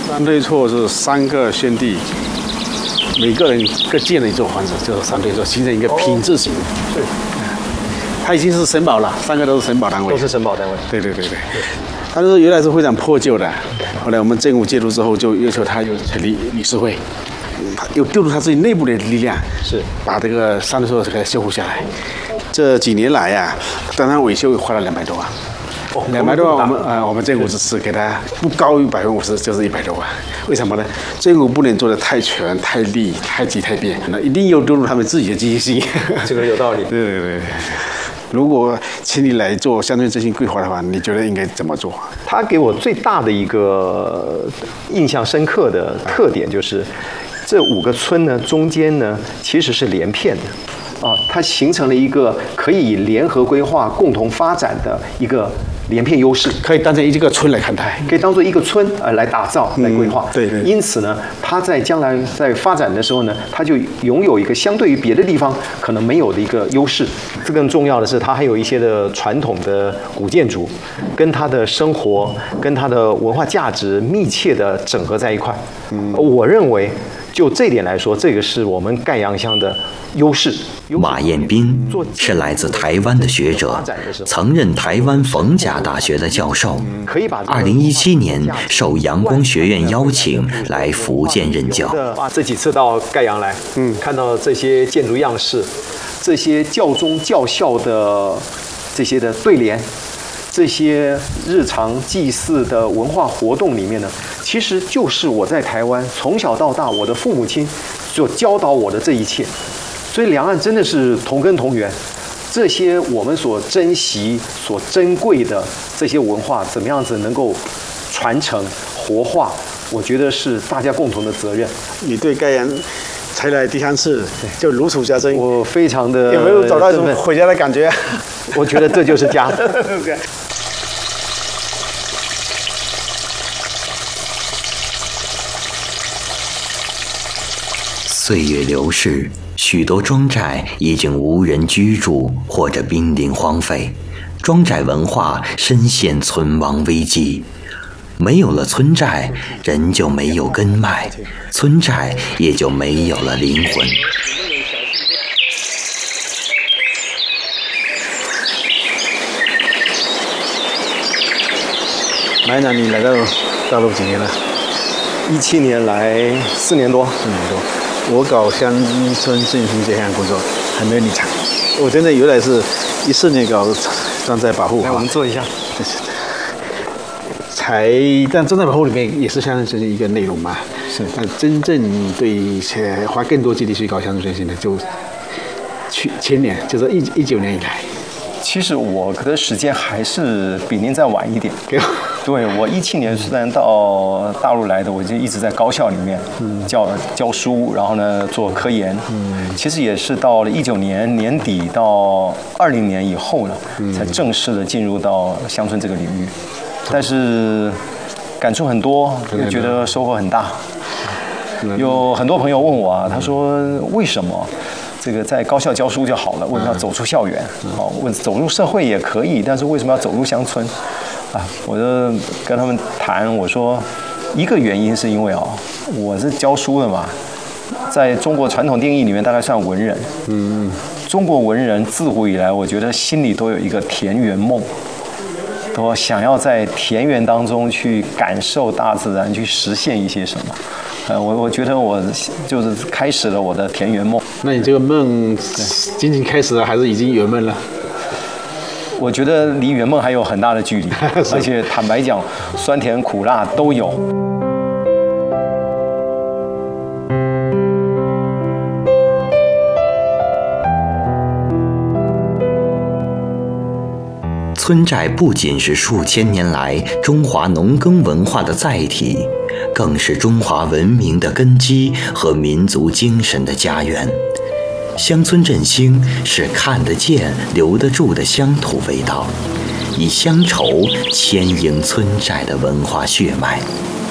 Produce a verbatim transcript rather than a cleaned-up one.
三对厝是三个兄弟，每个人各建了一座房子，就是三对厝，形成一个品质型。 是， 它已经是省保了，三个都是省保单位。 都是省保单位。 对对对对。它是原来是非常破旧的，后来我们政府介入之后，就要求他又成立理事会，又调入他自己内部的力量， 是把这个三对厝给它修复下来。这几年来呀、啊，单单维修花了两百多万。两百多万，我们呃，我们政府只是给他不高于百分之五十，就是一百多万。为什么呢？政府不能做的太全、太利、太急、太变，那一定要注入他们自己的积极性。 这个有道理。 对对对。如果请你来做乡村振兴规划的话，你觉得应该怎么做？ 他给我最大的一个印象深刻的特点就是，这五个村呢中间呢其实是连片的。啊，它形成了一个可以联合规划、共同发展的一个连片优势， 可以当成一个村来看待， 可以当做一个村呃来打造、来规划。 嗯、对对。 因此呢，它在将来在发展的时候呢，它就拥有一个相对于别的地方可能没有的一个优势。这更重要的是，它还有一些的传统的古建筑，跟它的生活、跟它的文化价值密切的整合在一块。嗯，我认为就这点来说，这个是我们盖阳乡的优势。 马彦斌是来自台湾的学者，曾任台湾逢甲大学的教授。二零一七年受阳光学院邀请来福建任教。 啊，这几次到盖阳来，嗯，看到这些建筑样式，这些教宗教校的这些的对联，这些日常祭祀的文化活动里面呢，其实就是我在台湾从小到大，我的父母亲所教导我的这一切。所以两岸真的是同根同源，这些我们所珍惜、所珍贵的这些文化，怎么样子能够传承、活化？我觉得是大家共同的责任。 你对盖阳才来第三次，就如数家珍， 我非常的有没有找到一种回家的感觉？ 我觉得这就是家。 岁月流逝，许多庄寨已经无人居住或者濒临荒废，庄寨文化深陷存亡危机。没有了村寨，人就没有根脉，村寨也就没有了灵魂。 马院长，你来到大陆几年了？ 一七年来四年多， 四年多。我搞乡村振兴这项工作还没有你长，我真的原来是一四年搞庄寨保护。 来，我们坐一下。 才，但庄寨保护里面也是乡村振兴一个内容嘛。 是。 但真正对且花更多精力去搞乡村振兴的，就去前年，就是一一九年以来。 其实我的时间还是比您再晚一点。对，我一七年虽然到大陆来的，我就一直在高校里面教教书，然后呢做科研。嗯，其实也是到了一九年年底到二零年以后呢，才正式的进入到乡村这个领域。但是感触很多，也觉得收获很大。有很多朋友问我啊，他说为什么？这个在高校教书就好了，为什么要走出校园？哦，问走入社会也可以，但是为什么要走入乡村？啊，我就跟他们谈，我说一个原因是因为啊，我是教书的嘛，在中国传统定义里面大概算文人。嗯，中国文人自古以来，我觉得心里都有一个田园梦，都想要在田园当中去感受大自然，去实现一些什么。呃，我我觉得我就是开始了我的田园梦。 那你这个梦仅仅开始了，还是已经圆梦了？ 我觉得离圆梦还有很大的距离，而且坦白讲，酸甜苦辣都有。 村寨不仅是数千年来中华农耕文化的载体，更是中华文明的根基和民族精神的家园。乡村振兴是看得见、留得住的乡土味道，以乡愁牵引村寨的文化血脉。